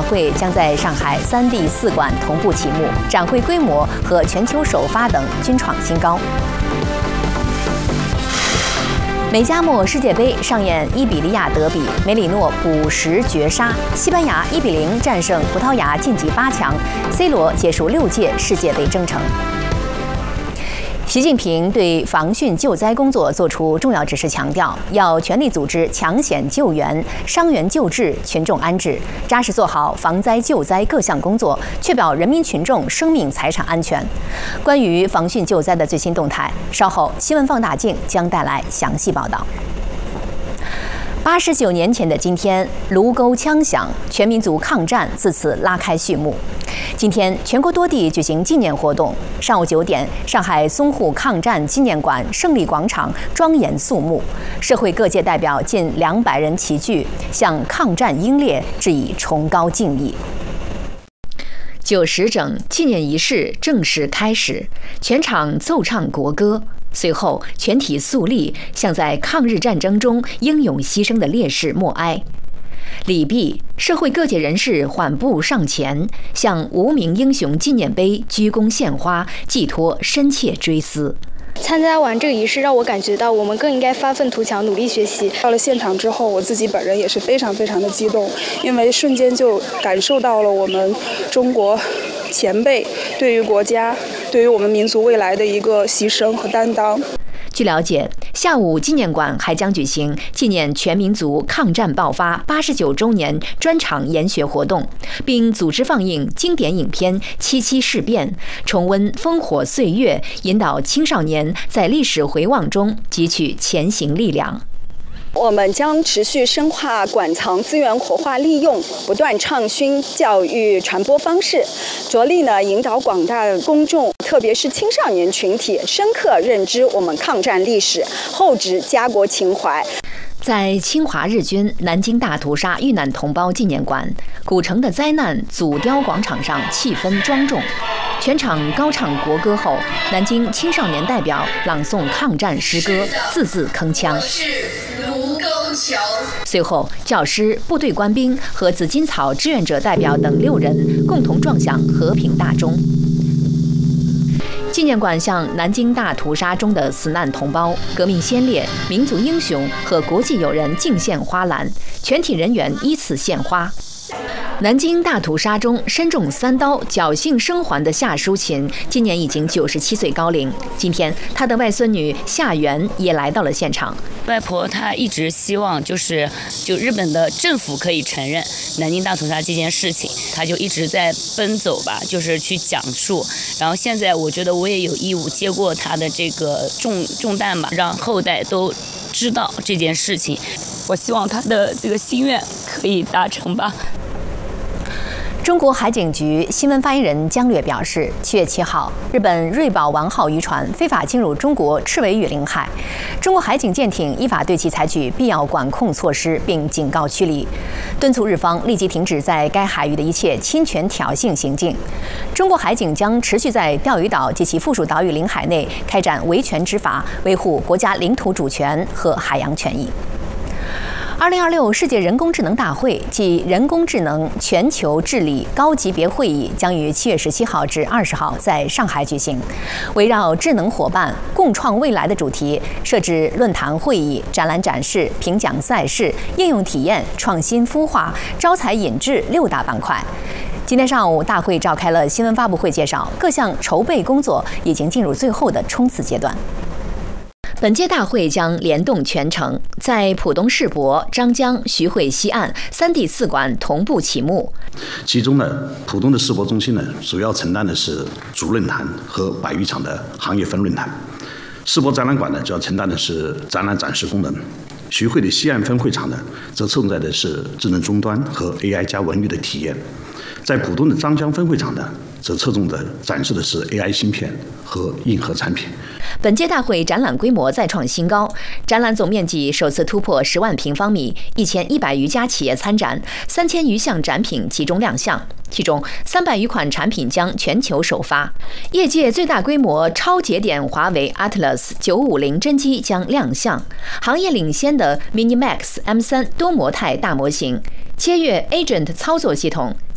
会将在上海3D 4馆同步启幕，展会规模和全球首发等均创新高。美加墨世界杯上演伊比利亚德比，梅里诺补时绝杀，西班牙1比0战胜葡萄牙晋级8强 ，C 罗结束6届世界杯征程。习近平对防汛救灾工作作出重要指示，强调要全力组织抢险救援、伤员救治、群众安置，扎实做好防灾救灾各项工作，确保人民群众生命财产安全。关于防汛救灾的最新动态，稍后新闻放大镜将带来详细报道。89年前的今天，卢沟枪响，全民族抗战自此拉开序幕。今天，全国多地举行纪念活动。上午9点，上海淞沪抗战纪念馆胜利广场庄严肃穆，社会各界代表近200人齐聚，向抗战英烈致以崇高敬意。9时整，纪念仪式正式开始，全场奏唱国歌。随后，全体肃立，向在抗日战争中英勇牺牲的烈士默哀。礼毕，社会各界人士缓步上前，向无名英雄纪念碑鞠躬献花，寄托深切追思。 参加完这个仪式，让我感觉到我们更应该发愤图强，努力学习。 到了现场之后，我自己本人也是非常的激动，因为瞬间就感受到了我们中国前辈对于国家、对于我们民族未来的一个牺牲和担当。 据了解，下午纪念馆还将举行纪念全民族抗战爆发89周年专场研学活动，并组织放映经典影片《七七事变》，重温烽火岁月，引导青少年在历史回望中汲取前行力量。 我们将持续深化馆藏资源活化利用，不断创新教育传播方式，着力引导广大公众，特别是青少年群体深刻认知我们抗战历史，厚植家国情怀。 在侵华日军南京大屠杀遇难同胞纪念馆，古城的灾难祖雕广场上气氛庄重，全场高唱国歌后，南京青少年代表朗诵抗战诗歌，字字铿锵。随后，教师、部队官兵和紫金草志愿者代表等6人共同撞响和平大钟。纪念馆向南京大屠杀中的死难同胞、革命先烈、民族英雄和国际友人敬献花篮，全体人员依次献花。南京大屠杀中身中3刀、侥幸生还的夏淑琴，今年已经97岁高龄。今天，她的外孙女夏媛也来到了现场。 外婆她一直希望就日本的政府可以承认南京大屠杀这件事情，她就一直在奔走吧，就是去讲述。然后现在我觉得我也有义务接过她的这个重担吧，让后代都知道这件事情。我希望她的这个心愿可以达成吧。 中国海警局新闻发言人姜略表示，7月7号，日本瑞宝丸号渔船非法进入中国赤尾屿领海，中国海警舰艇依法对其采取必要管控措施，并警告驱离，敦促日方立即停止在该海域的一切侵权挑衅行径。中国海警将持续在钓鱼岛及其附属岛屿领海内开展维权执法，维护国家领土主权和海洋权益。2026世界人工智能大会暨人工智能全球治理高级别会议将于7月17号至20号在上海举行。围绕智能伙伴共创未来的主题，设置论坛会议、展览展示、评奖赛事、应用体验、创新孵化、招才引智6大板块。今天上午，大会召开了新闻发布会，介绍各项筹备工作已经进入最后的冲刺阶段。本届大会将联动全程，在浦东世博、张江、徐汇西岸3D 4馆同步启幕。 其中呢，浦东的世博中心呢，主要承担的是主论坛和百余场的行业分论坛；世博展览馆呢，主要承担的是展览展示功能；徐汇的西岸分会场呢，则侧重在的是智能终端和 AI 加文娱的体验；在浦东的张江分会场呢，则侧重的展示的是 AI 芯片和硬核产品。 本届大会展览规模再创新高，展览总面积首次突破10万平方米，1100余家企业参展，3000余项展品集中亮相，其中300余款产品将全球首发。业界最大规模超节点华为 Atlas 950真机将亮相，行业领先的 MiniMax M3 多模态大模型，接跃 Agent 操作系统。